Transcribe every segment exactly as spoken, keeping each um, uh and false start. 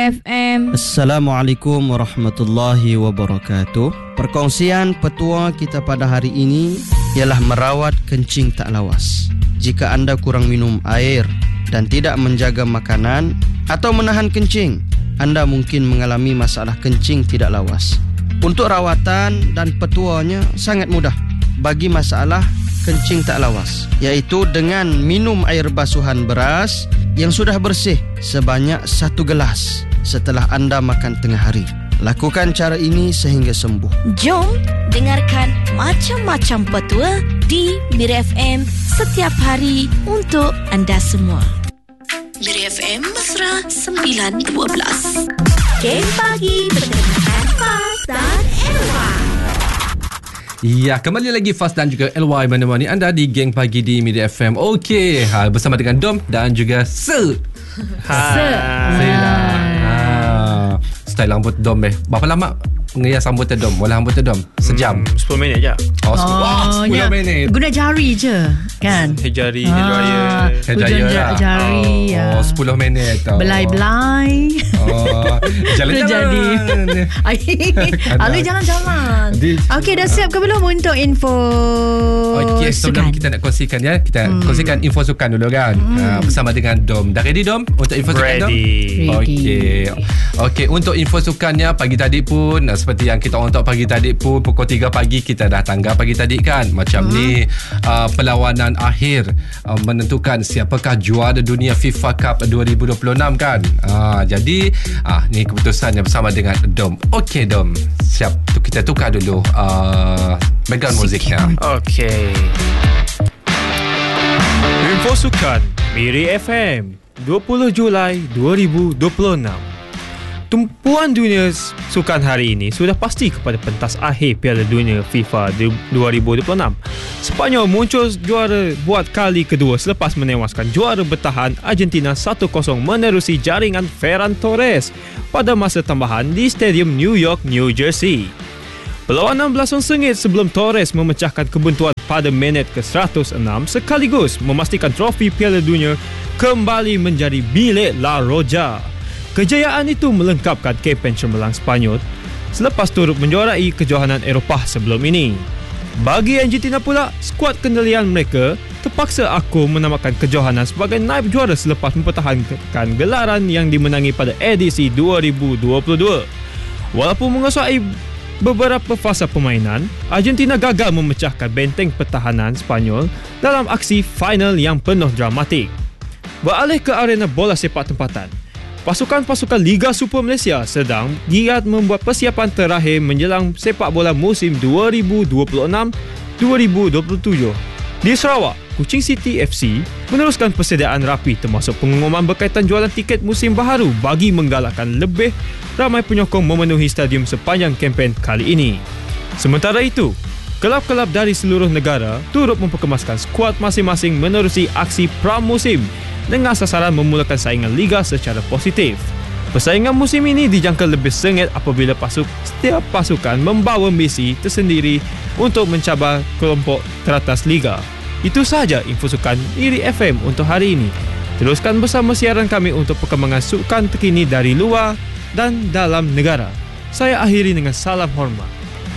F M. Assalamualaikum warahmatullahi wabarakatuh. Perkongsian petua kita pada hari ini ialah merawat kencing tak lawas. Jika anda kurang minum air dan tidak menjaga makanan atau menahan kencing, anda mungkin mengalami masalah kencing tidak lawas. Untuk rawatan dan petuanya sangat mudah bagi masalah kencing tak lawas, iaitu dengan minum air basuhan beras yang sudah bersih sebanyak satu gelas setelah anda makan tengah hari. Lakukan cara ini sehingga sembuh. Jom dengarkan macam-macam petua di Miri F M setiap hari untuk anda semua. Miri F M Mesra sembilan dua belas. Game pagi bersama Faz dan Elway. Ya, kembali lagi Faz dan juga L Y menemani anda di Geng Pagi di Miri F M. Okey, ha, bersama dengan Dom dan juga Se. Ha. Se. Ha. Style rambut Dom eh. Berapa lama mengias rambut Dom? Wala rambut Dom? Sejam. Hmm, sepuluh minit je. Oh, sepuluh, oh, sepuluh ya. minit. Guna jari je, kan? Hair jari, hair dryer. Hair dryer lah. Jari. Oh, ya. oh, sepuluh minit. Oh. Belai-belai. Oh, jalan-jalan. Alih jalan-jalan. Di... Okey, dah siap ke belum untuk info Okey, sebelum sukan? kita nak kongsikan ya, kita hmm. kongsikan info sukan dulu kan. Hmm. Uh, bersama dengan Dom. Dah ready Dom untuk info sukan Dom? Ready. Okey. Okey, untuk info sukannya pagi tadi pun uh, seperti yang kita orang tahu pagi tadi pun pukul tiga pagi kita dah tanggal pagi tadi kan. Macam hmm. ni uh, perlawanan akhir uh, menentukan siapakah juara dunia FIFA Cup dua ribu dua puluh enam kan. Uh, jadi ah uh, ni keputusannya bersama dengan Dom. Okey Dom. Siap. Tu kita tukar dulu uh, background musiknya. Okey. Info sukan Miri F M dua puluh Julai dua ribu dua puluh enam. Tumpuan dunia sukan hari ini sudah pasti kepada pentas akhir Piala Dunia FIFA dua ribu dua puluh enam. Sepanyol muncul juara buat kali kedua selepas menewaskan juara bertahan Argentina satu kosong menerusi jaringan Ferran Torres pada masa tambahan di Stadium New York, New Jersey. Perlawanan berlangsung sengit sebelum Torres memecahkan kebuntuan pada minit ke seratus enam sekaligus memastikan trofi Piala Dunia kembali menjadi milik La Roja. Kejayaan itu melengkapkan kempen cemerlang Sepanyol selepas turut menjuarai kejohanan Eropah sebelum ini. Bagi Argentina pula, skuad kendalian mereka terpaksa akur menamakan kejohanan sebagai naib juara selepas mempertahankan gelaran yang dimenangi pada edisi dua ribu dua puluh dua. Walaupun menguasai beberapa fasa permainan, Argentina gagal memecahkan benteng pertahanan Sepanyol dalam aksi final yang penuh dramatik. Beralih ke arena bola sepak tempatan, pasukan-pasukan Liga Super Malaysia sedang giat membuat persiapan terakhir menjelang sepak bola musim dua ribu dua puluh enam dua ribu dua puluh tujuh. Di Sarawak, Kuching City F C meneruskan persediaan rapi termasuk pengumuman berkaitan jualan tiket musim baharu bagi menggalakkan lebih ramai penyokong memenuhi stadium sepanjang kempen kali ini. Sementara itu, kelab-kelab dari seluruh negara turut memperkemaskan skuad masing-masing menerusi aksi pramusim dengan sasaran memulakan saingan liga secara positif. Persaingan musim ini dijangka lebih sengit apabila pasuk setiap pasukan membawa misi tersendiri untuk mencabar kelompok teratas liga. Itu sahaja info sukan Miri F M untuk hari ini. Teruskan bersama siaran kami untuk perkembangan sukan terkini dari luar dan dalam negara. Saya akhiri dengan salam hormat.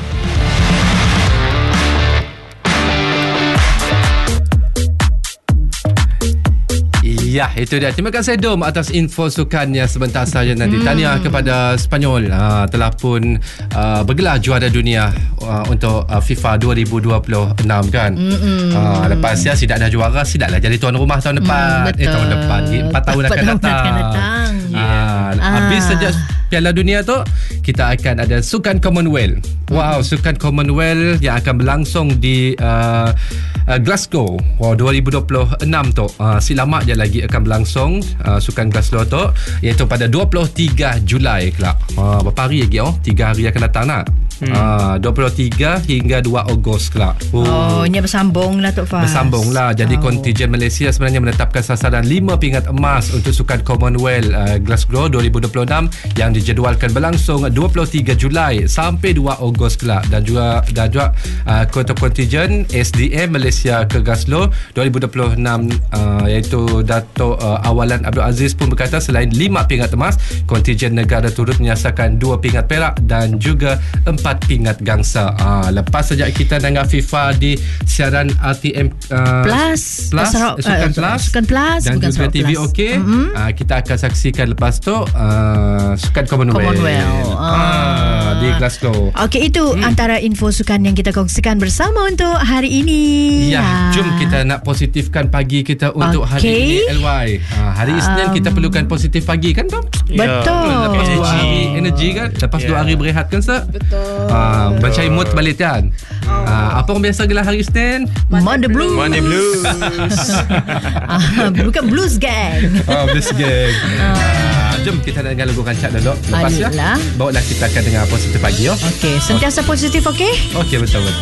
Ya, itu dia. Terima kasih Dom atas info sukannya sebentar saja nanti. Hmm. Tahniah kepada Sepanyol uh, telah pun uh, bergelar juara dunia uh, untuk uh, FIFA dua ribu dua puluh enam kan. Hmm. Uh, lepas ya tidak ada juara, tidaklah jadi tuan rumah tahun depan. Hmm, eh tahun depan, empat tahun akan datang. Akan datang. Uh, ah. Habis sejak Piala Dunia tu kita akan ada Sukan Commonwealth. Wow, Sukan Commonwealth yang akan berlangsung di uh, uh, Glasgow. Wow, dua ribu dua puluh enam tu. Uh, si lama je lagi akan berlangsung uh, Sukan Glasgow tu, iaitu pada dua puluh tiga Julai kelak. Uh, berapa hari lagi oh? tiga hari akan datang nak. hmm. uh, dua puluh tiga hingga dua Ogos kelak. Oh, oh ini bersambung lah Tok Faz. Bersambung lah. Jadi oh. kontijen Malaysia sebenarnya menetapkan sasaran lima pingat emas untuk Sukan Commonwealth uh, Glasgow dua ribu dua puluh enam yang dijadualkan berlangsung dua puluh tiga Julai sampai dua Ogos kelak. Dan juga dan juga uh, kota kontijen S D M Malaysia ke Glasgow dua ribu dua puluh enam uh, iaitu Dato' uh, Awalan Abdul Aziz pun berkata selain lima pingat emas, kontijen negara turut menyasarkan dua pingat perak dan juga empat pingat gangsa. Uh, lepas sejak kita dengan FIFA di siaran R T M uh, Plus, Plus Sarau, Sukan uh, Plus Sukan Plus dan bukan juga T V OK, mm-hmm. uh, kita akan saksikan lepas tu uh, Sukan Commonwealth, Commonwealth. Uh, uh, di Glasgow. Okey, itu hmm. antara info sukan yang kita kongsikan bersama untuk hari ini. Ya, ha. Jom kita nak positifkan pagi kita untuk okay. hari ini L Y. Ha, hari um, Isnin kita perlukan positif pagi kan Tom? Yeah. Betul. Lepas dua hari energi kan? Lepas yeah. dua hari berehat kan Sir? Betul. Ha, mencari mood balik kan? Oh. Ha, apa orang biasa gelar hari Isnin? Monday Blues. Monday Blues. ah, bukan Blues Gang. Oh, Blues Gang. Ah. Jom kita dengar lagu rancak dulu. Lepas ya, barulah kita akan dengar positif pagi. Oh. Okey, sentiasa positif okey? Okey, betul betul.